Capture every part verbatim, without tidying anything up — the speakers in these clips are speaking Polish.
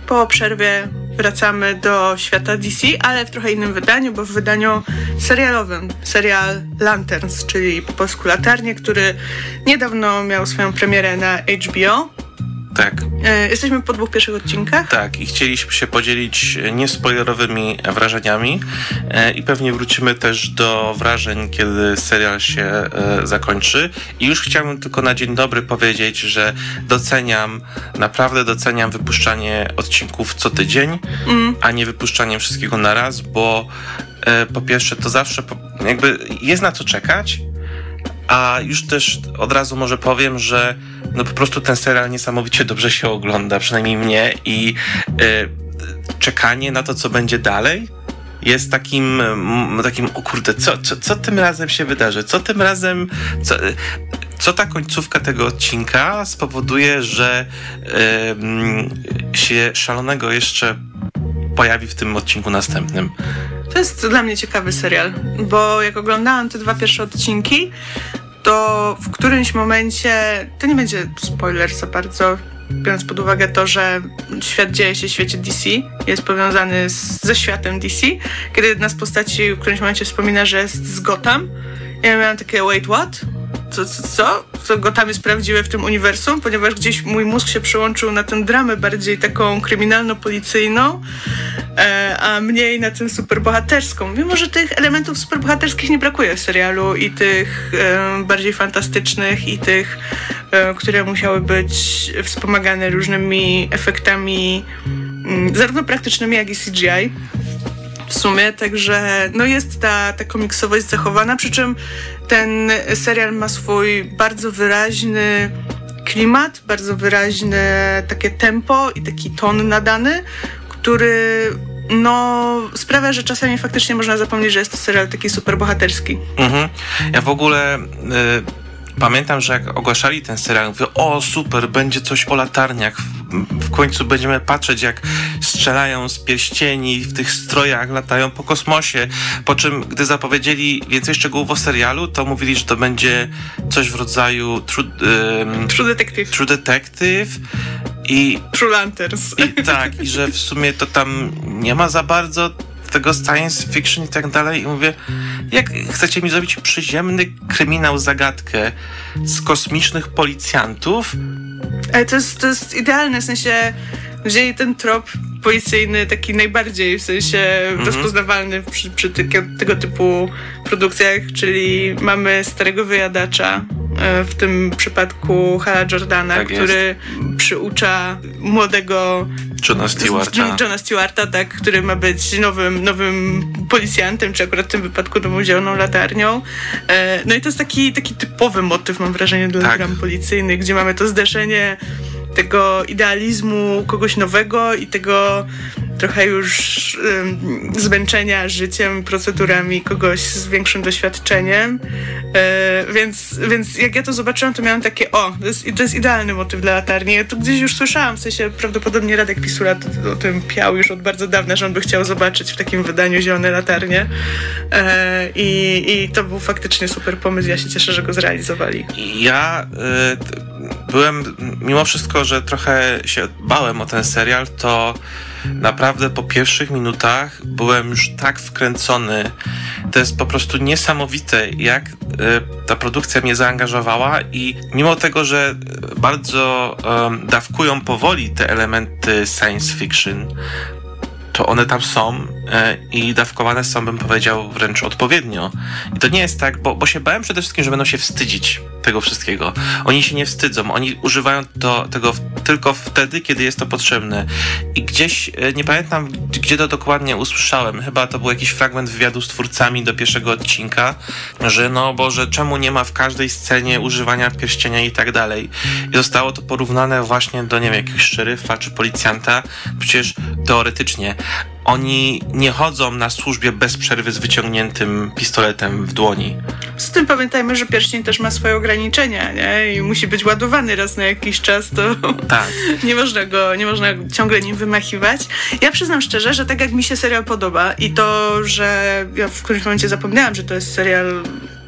po przerwie wracamy do świata D C, ale w trochę innym wydaniu, bo w wydaniu serialowym. Serial Lanterns, czyli po polsku Latarnie, który niedawno miał swoją premierę na H B O. Tak. E, jesteśmy po dwóch pierwszych odcinkach. Tak, i chcieliśmy się podzielić niespoilerowymi wrażeniami e, i pewnie wrócimy też do wrażeń, kiedy serial się e, zakończy. I już chciałbym tylko na dzień dobry powiedzieć, że doceniam, naprawdę doceniam wypuszczanie odcinków co tydzień, mm. a nie wypuszczanie wszystkiego na raz, bo e, po pierwsze to zawsze po, jakby jest na co czekać, a już też od razu może powiem, że no po prostu ten serial niesamowicie dobrze się ogląda, przynajmniej mnie, i y, czekanie na to, co będzie dalej, jest takim, takim o kurde, co, co, co tym razem się wydarzy? Co tym razem, co, co ta końcówka tego odcinka spowoduje, że y, się szalonego jeszcze pojawi w tym odcinku następnym? To jest dla mnie ciekawy serial, bo jak oglądałam te dwa pierwsze odcinki, to w którymś momencie, to nie będzie spoiler za bardzo, biorąc pod uwagę to, że świat dzieje się w świecie D C, jest powiązany z, ze światem D C, kiedy jedna z postaci w którymś momencie wspomina, że jest z Gotham. Ja miałam takie, wait, what? Co, co, co? Co Gotham jest prawdziwe w tym uniwersum? Ponieważ gdzieś mój mózg się przełączył na tę dramę bardziej taką kryminalno-policyjną, e, a mniej na tę superbohaterską. Mimo że tych elementów superbohaterskich nie brakuje w serialu i tych e, bardziej fantastycznych i tych, e, które musiały być wspomagane różnymi efektami m, zarówno praktycznymi, jak i C G I. W sumie, także no jest ta, ta komiksowość zachowana, przy czym ten serial ma swój bardzo wyraźny klimat, bardzo wyraźne takie tempo i taki ton nadany, który no sprawia, że czasami faktycznie można zapomnieć, że jest to serial taki superbohaterski. Mhm. Ja w ogóle... Y- Pamiętam, że jak ogłaszali ten serial, mówię, o super, będzie coś o latarniach. W końcu będziemy patrzeć, jak strzelają z pierścieni, w tych strojach latają po kosmosie. Po czym, gdy zapowiedzieli więcej szczegółów o serialu, to mówili, że to będzie coś w rodzaju True, um, True Detective. True Detective i True Lanterns. I tak, i że w sumie to tam nie ma za bardzo tego science fiction i tak dalej. I mówię, jak chcecie mi zrobić przyziemny kryminał, zagadkę z kosmicznych policjantów? Ale to jest, to jest idealne, w sensie wzięli ten trop policyjny taki najbardziej, w sensie mm-hmm. rozpoznawalny przy, przy ty, tego typu produkcjach, czyli mamy starego wyjadacza, w tym przypadku Hala Jordana, tak który jest. Przyucza młodego Johna Stewarta. Johna Stewarta, tak, który ma być nowym, nowym policjantem, czy akurat w tym wypadku nową zieloną latarnią. No i to jest taki, taki typowy motyw, mam wrażenie, dla tak. dram policyjnych, gdzie mamy to zderzenie tego idealizmu kogoś nowego i tego trochę już um, zmęczenia życiem, procedurami kogoś z większym doświadczeniem. E, więc, więc jak ja to zobaczyłam, to miałam takie, o, to jest, to jest idealny motyw dla latarni. Ja to gdzieś już słyszałam, w sensie prawdopodobnie Radek Pisula to, o tym piał już od bardzo dawna, że on by chciał zobaczyć w takim wydaniu Zielone Latarnie. E, i, I to był faktycznie super pomysł. Ja się cieszę, że go zrealizowali. Ja y, byłem, mimo wszystko, że trochę się bałem o ten serial, to naprawdę po pierwszych minutach byłem już tak wkręcony. To jest po prostu niesamowite, jak y, ta produkcja mnie zaangażowała i mimo tego, że bardzo y, dawkują powoli te elementy science fiction, to one tam są e, i dawkowane są, bym powiedział, wręcz odpowiednio. I to nie jest tak, bo, bo się bałem przede wszystkim, że będą się wstydzić tego wszystkiego. Oni się nie wstydzą, oni używają to, tego w, tylko wtedy, kiedy jest to potrzebne. I gdzieś, e, nie pamiętam, gdzie to dokładnie usłyszałem, chyba to był jakiś fragment wywiadu z twórcami do pierwszego odcinka, że no Boże, czemu nie ma w każdej scenie używania pierścienia i tak dalej. I zostało to porównane właśnie do, nie wiem, jakiegoś szeryfa czy policjanta. Przecież teoretycznie oni nie chodzą na służbie bez przerwy z wyciągniętym pistoletem w dłoni. Z tym pamiętajmy, że pierścień też ma swoje ograniczenia, nie? I musi być ładowany raz na jakiś czas, to tak. nie można go, nie można ciągle nim wymachiwać. Ja przyznam szczerze, że tak jak mi się serial podoba i to, że ja w którymś momencie zapomniałam, że to jest serial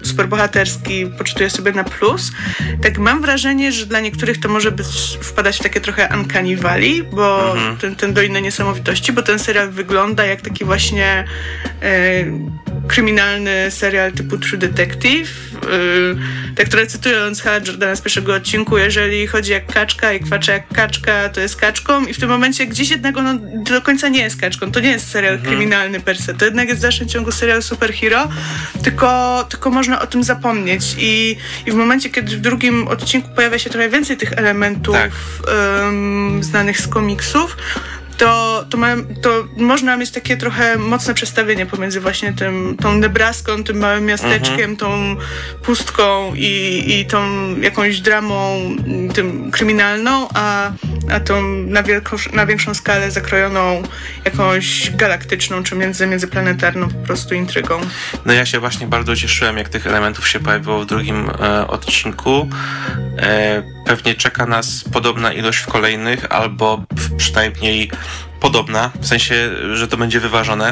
superbohaterski poczytuję sobie na plus. Tak mam wrażenie, że dla niektórych to może być, wpadać w takie trochę uncanny valley, bo mhm. ten, ten Dolina Niesamowitości, bo ten serial wygląda jak taki właśnie e, kryminalny serial typu True Detective. E, tak trochę cytując Hala Jordana z pierwszego odcinku, jeżeli chodzi jak kaczka i kwacze jak kaczka, to jest kaczką i w tym momencie gdzieś jednego no, do końca nie jest kaczką. To nie jest serial mhm. kryminalny per se. To jednak jest w dalszym ciągu serial superhero, tylko, tylko można o tym zapomnieć. I, I w momencie, kiedy w drugim odcinku pojawia się trochę więcej tych elementów tak. um, znanych z komiksów, to, to, ma, to można mieć takie trochę mocne przestawienie pomiędzy właśnie tym, tą Nebraską, tym małym miasteczkiem, mhm. tą pustką i, i tą jakąś dramą tym kryminalną, a, a tą na, wielko, na większą skalę zakrojoną jakąś galaktyczną czy między, międzyplanetarną po prostu intrygą. No ja się właśnie bardzo cieszyłem, jak tych elementów się pojawiło w drugim e, odcinku. E, pewnie czeka nas podobna ilość w kolejnych, albo przynajmniej podobna, w sensie, że to będzie wyważone.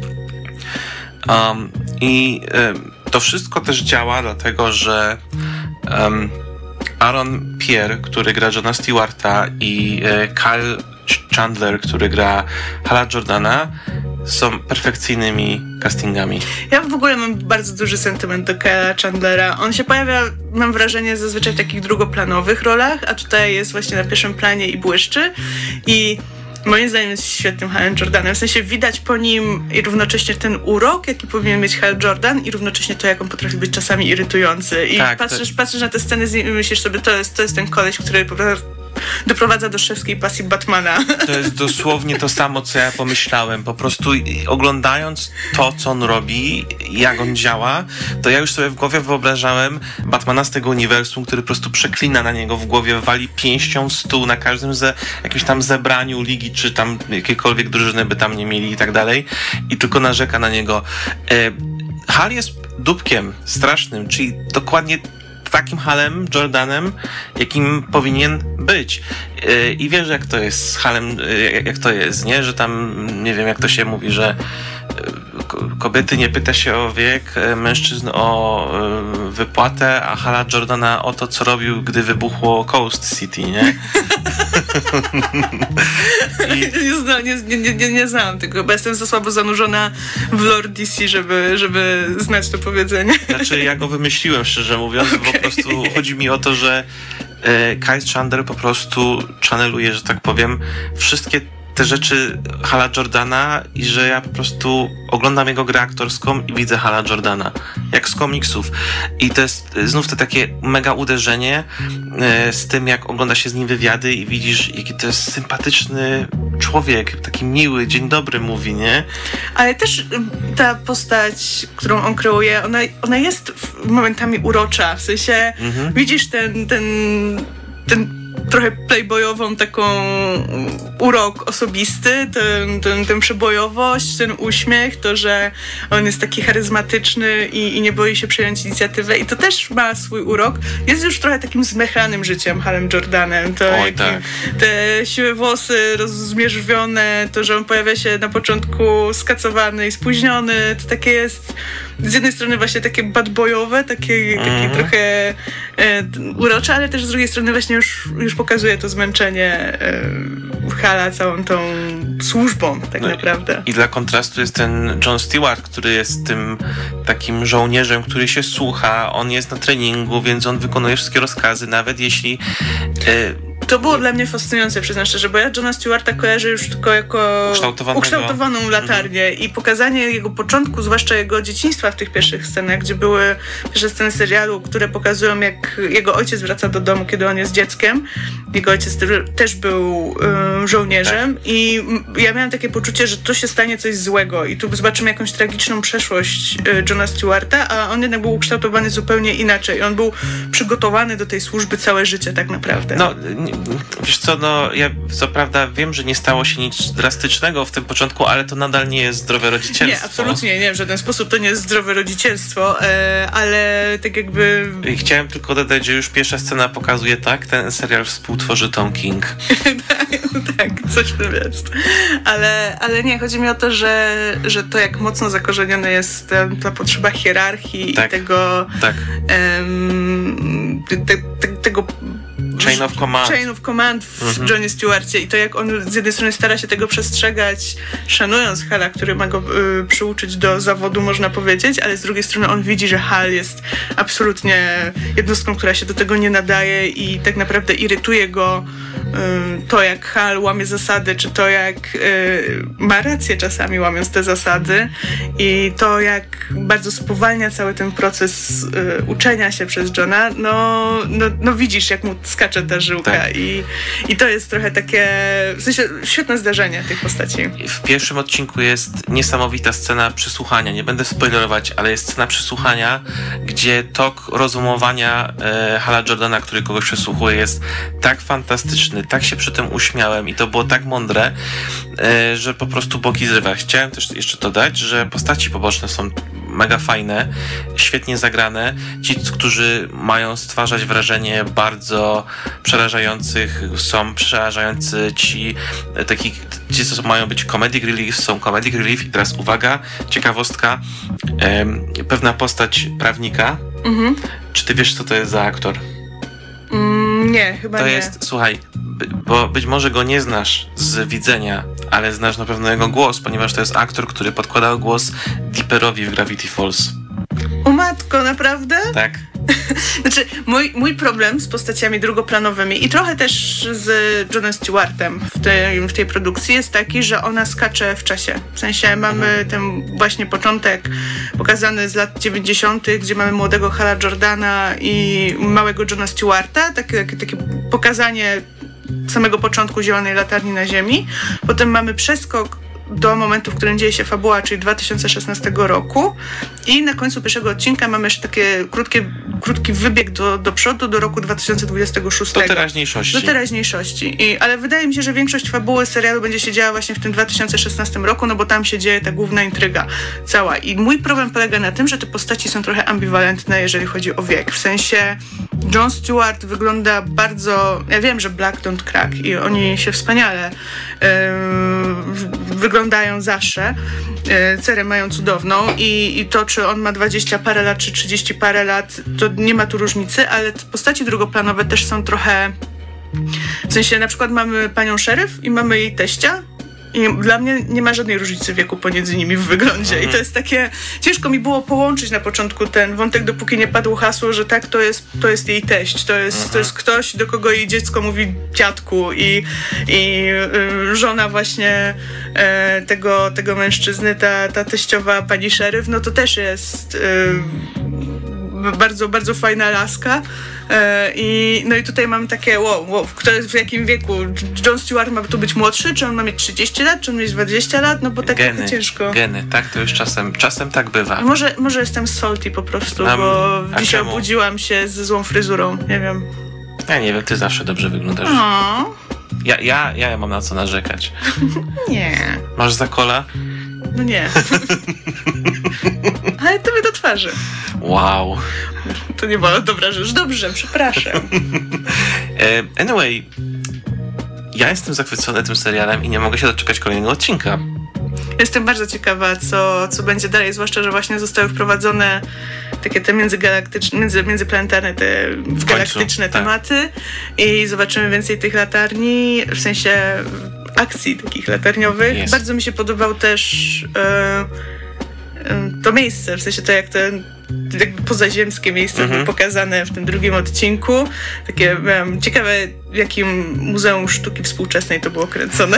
Um, I um, to wszystko też działa, dlatego że um, Aaron Pierre, który gra Johna Stewarta, i e, Kyle Chandler, który gra Hala Jordana, są perfekcyjnymi castingami. Ja w ogóle mam bardzo duży sentyment do Kyla Chandlera. On się pojawia, mam wrażenie, zazwyczaj w takich drugoplanowych rolach, a tutaj jest właśnie na pierwszym planie i błyszczy. I moim zdaniem jest świetnym Halem Jordanem. W sensie widać po nim i równocześnie ten urok, jaki powinien mieć Hal Jordan, i równocześnie to, jak on potrafi być czasami irytujący. I tak, patrzysz, to... patrzysz na te sceny z nim i myślisz sobie, to jest, to jest ten koleś, który po prostu doprowadza do szewskiej pasji Batmana. To jest dosłownie to samo, co ja pomyślałem. Po prostu oglądając to, co on robi, jak on działa, to ja już sobie w głowie wyobrażałem Batmana z tego uniwersum, który po prostu przeklina na niego w głowie, wali pięścią w stół na każdym ze, jakimś tam zebraniu ligi, czy tam jakiejkolwiek drużyny by tam nie mieli i tak dalej, i tylko narzeka na niego. E, Hal jest dupkiem strasznym, czyli dokładnie takim Halem Jordanem, jakim powinien być. Yy, I wiesz, jak to jest z Halem, yy, jak to jest, nie? Że tam, nie wiem, jak to się mówi, że yy, kobiety nie pyta się o wiek, yy, mężczyzn o yy, wypłatę, a Hala Jordana o to, co robił, gdy wybuchło Coast City, nie? I... nie, zna, nie, nie, nie, nie znam tego, bo jestem za słabo zanurzona w lore D C, żeby, żeby znać to powiedzenie. Znaczy, ja go wymyśliłem, szczerze mówiąc, okay. bo po prostu chodzi mi o to, że e, Kyle Chandler po prostu channeluje, że tak powiem, wszystkie te rzeczy Hala Jordana, i że ja po prostu oglądam jego grę aktorską i widzę Hala Jordana, jak z komiksów. I to jest znów to takie mega uderzenie e, z tym, jak ogląda się z nim wywiady i widzisz, jaki to jest sympatyczny człowiek, taki miły, dzień dobry mówi, nie? Ale też ta postać, którą on kreuje, ona, ona jest momentami urocza, w sensie mhm. widzisz ten, ten, ten trochę playboyową taką urok osobisty, ten, ten, ten przebojowość, ten uśmiech, to, że on jest taki charyzmatyczny i, i nie boi się przejąć inicjatywę, i to też ma swój urok. Jest już trochę takim zmechanym życiem Halem Jordanem. To Oj, tak. Te siwe włosy rozmierzwione, to, że on pojawia się na początku skacowany i spóźniony, to takie jest z jednej strony właśnie takie badboyowe, takie, takie mm-hmm. trochę e, urocze, ale też z drugiej strony właśnie już, już pokazuje to zmęczenie e, Hala całą tą służbą tak no naprawdę. I, I dla kontrastu jest ten John Stewart, który jest tym takim żołnierzem, który się słucha, on jest na treningu, więc on wykonuje wszystkie rozkazy, nawet jeśli e, to było dla mnie fascynujące, przyznam szczerze, bo ja Johna Stewarta kojarzę już tylko jako ukształtowaną latarnię mhm. i pokazanie jego początku, zwłaszcza jego dzieciństwa w tych pierwszych scenach, gdzie były pierwsze sceny serialu, które pokazują, jak jego ojciec wraca do domu, kiedy on jest dzieckiem. Jego ojciec też był y, żołnierzem tak. i ja miałam takie poczucie, że tu się stanie coś złego i tu zobaczymy jakąś tragiczną przeszłość y, Johna Stewarta, a on jednak był ukształtowany zupełnie inaczej. On był przygotowany do tej służby całe życie tak naprawdę. No, wiesz co, no ja co prawda wiem, że nie stało się nic drastycznego w tym początku, ale to nadal nie jest zdrowe rodzicielstwo. Nie, absolutnie nie, w żaden sposób to nie jest zdrowe rodzicielstwo, e, ale tak jakby... I chciałem tylko dodać, że już pierwsza scena pokazuje tak, ten serial współtworzy Tom King. tak, Coś w tym jest. Ale, ale nie, chodzi mi o to, że, że to jak mocno zakorzenione jest ta, ta potrzeba hierarchii tak, i tego tak. em, te, te, tego Chain of Command. Chain of Command w mhm. Johnie Stewarcie i to jak on z jednej strony stara się tego przestrzegać, szanując Hala, który ma go y, przyuczyć do zawodu, można powiedzieć, ale z drugiej strony on widzi, że Hal jest absolutnie jednostką, która się do tego nie nadaje i tak naprawdę irytuje go y, to, jak Hal łamie zasady, czy to, jak y, ma rację czasami łamiąc te zasady i to, jak bardzo spowalnia cały ten proces y, uczenia się przez Johna, no, no, no widzisz, jak mu skacze ta żyłka tak. i, i to jest trochę takie, w sensie świetne zdarzenie tych postaci. W pierwszym odcinku jest niesamowita scena przesłuchania, nie będę spoilerować, ale jest scena przesłuchania, gdzie tok rozumowania e, Hala Jordana, który kogoś przesłuchuje, jest tak fantastyczny, tak się przy tym uśmiałem i to było tak mądre, e, że po prostu boki zrywa. Chciałem też jeszcze dodać, że postaci poboczne są mega fajne, świetnie zagrane. Ci, którzy mają stwarzać wrażenie bardzo przerażających, są przerażający. Ci, taki, ci co mają być comedic relief, są comedic relief. I teraz uwaga, ciekawostka. Em, pewna postać prawnika. Mhm. Czy ty wiesz, co to jest za aktor? Mm, nie, chyba to nie. To jest, słuchaj, by, bo być może go nie znasz z widzenia, ale znasz na pewno jego głos, ponieważ to jest aktor, który podkładał głos Dipperowi w Gravity Falls. O matko, naprawdę? Tak. Znaczy, mój, mój problem z postaciami drugoplanowymi i trochę też z Johnem Stewartem w tej, w tej produkcji jest taki, że ona skacze w czasie. W sensie mamy mhm. ten właśnie początek pokazany z lat dziewięćdziesiątych, gdzie mamy młodego Hala Jordana i małego Johna Stewarta, takie, takie pokazanie samego początku Zielonej Latarni na Ziemi. Potem mamy przeskok do momentu, w którym dzieje się fabuła, czyli dwa tysiące szesnastego roku i na końcu pierwszego odcinka mamy jeszcze takie krótkie, krótki wybieg do, do przodu, do roku dwa tysiące dwudziestego szóstego. Do teraźniejszości. Do teraźniejszości. I, ale wydaje mi się, że większość fabuły serialu będzie się działa właśnie w tym dwa tysiące szesnastym roku, no bo tam się dzieje ta główna intryga cała. I mój problem polega na tym, że te postaci są trochę ambiwalentne, jeżeli chodzi o wiek. W sensie Jon Stewart wygląda bardzo... Ja wiem, że Black Don't Crack i oni się wspaniale yy, wyglądają zawsze. Yy, cerę mają cudowną i, i to, czy on ma dwadzieścia parę lat, czy trzydzieści parę lat, to nie ma tu różnicy, ale te postaci drugoplanowe też są trochę... W sensie na przykład mamy panią szeryf i mamy jej teścia. I dla mnie nie ma żadnej różnicy wieku pomiędzy nimi w wyglądzie. Mhm. I to jest takie... Ciężko mi było połączyć na początku ten wątek, dopóki nie padło hasło, że tak, to jest, to jest jej teść. To jest, mhm. to jest ktoś, do kogo jej dziecko mówi dziadku. I, i y, żona właśnie y, tego, tego mężczyzny, ta, ta teściowa pani szeryf, no to też jest... Y, bardzo, bardzo fajna laska. I, no i tutaj mam takie, wow, wow, kto jest w jakim wieku? Jon Stewart ma tu być młodszy? Czy on ma mieć trzydzieści lat? Czy on ma mieć dwadzieścia lat? No bo tak geny, trochę ciężko. Geny, tak, to już czasem, czasem tak bywa. Może, może jestem salty po prostu, um, bo dzisiaj czemu? Obudziłam się ze złą fryzurą, nie wiem. Ja nie wiem, ty zawsze dobrze wyglądasz. O. Ja, ja, ja mam na co narzekać. Nie. Masz za kola? No nie. Ale tobie do twarzy. Wow. To nie była dobra rzecz. Dobrze, przepraszam. Anyway, ja jestem zachwycony tym serialem i nie mogę się doczekać kolejnego odcinka. Jestem bardzo ciekawa, co, co będzie dalej, zwłaszcza, że właśnie zostały wprowadzone takie te międzygalaktyczne, między, międzyplanetarne, te galaktyczne końcu, tematy tak. I zobaczymy więcej tych latarni, w sensie akcji takich latarniowych. Yes. Bardzo mi się podobał też e, e, to miejsce, w sensie to jak ten jakby pozaziemskie miejsce mm-hmm. było pokazane w tym drugim odcinku. Takie um, ciekawe, w jakim Muzeum Sztuki Współczesnej to było kręcone.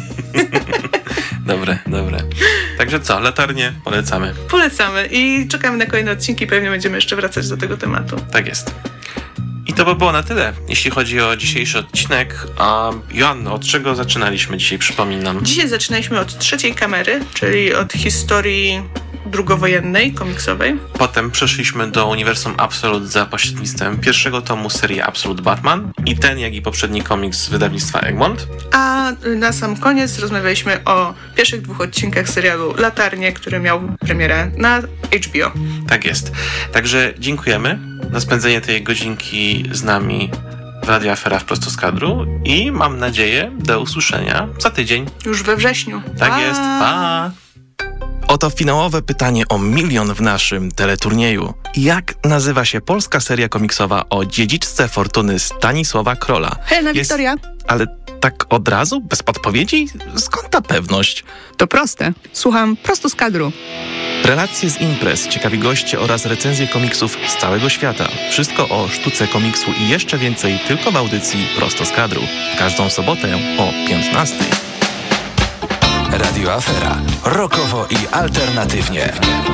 Dobre, dobre. Także co, latarnie polecamy. Polecamy i czekamy na kolejne odcinki. Pewnie będziemy jeszcze wracać do tego tematu. Tak jest. I to by było na tyle, jeśli chodzi o dzisiejszy odcinek. A Joanno, od czego zaczynaliśmy dzisiaj, przypominam? Dzisiaj zaczynaliśmy od trzeciej kamery, czyli od historii drugowojennej, komiksowej. Potem przeszliśmy do uniwersum Absolute za pośrednictwem pierwszego tomu serii Absolute Batman i ten, jak i poprzedni komiks z wydawnictwa Egmont. A na sam koniec rozmawialiśmy o pierwszych dwóch odcinkach serialu Latarnie, który miał premierę na H B O. Tak jest. Także dziękujemy za spędzenie tej godzinki z nami w Radio Afera Wprost z kadru i mam nadzieję do usłyszenia za tydzień. Już we wrześniu. Tak Pa! jest, pa! Oto finałowe pytanie o milion w naszym teleturnieju. Jak nazywa się polska seria komiksowa o dziedziczce fortuny Stanisława Krola? Helena Jest- Wiktoria. Ale tak od razu? Bez podpowiedzi? Skąd ta pewność? To proste. Słucham prosto z kadru. Relacje z imprez, ciekawi goście oraz recenzje komiksów z całego świata. Wszystko o sztuce komiksu i jeszcze więcej tylko w audycji Prosto z kadru. W każdą sobotę o piętnastej. Radio Afera. Rockowo i alternatywnie.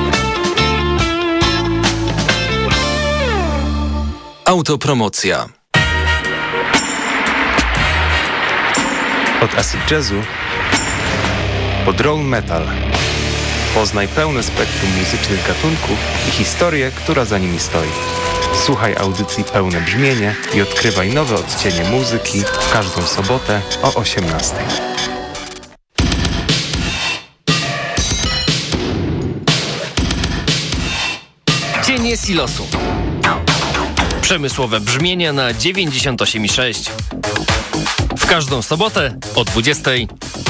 Autopromocja. Od acid jazzu po drone metal. Poznaj pełne spektrum muzycznych gatunków i historię, która za nimi stoi. Słuchaj audycji Pełne Brzmienie i odkrywaj nowe odcienie muzyki w każdą sobotę o osiemnastej. Cienie silosu. Przemysłowe brzmienia na dziewięćdziesiąt osiem i sześć. W każdą sobotę o dwudziestej.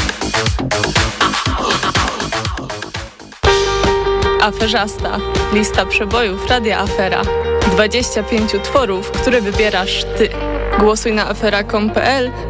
Aferzasta. Lista przebojów Radia Afera. dwadzieścia pięć utworów, które wybierasz ty. Głosuj na afera kropka com kropka pe el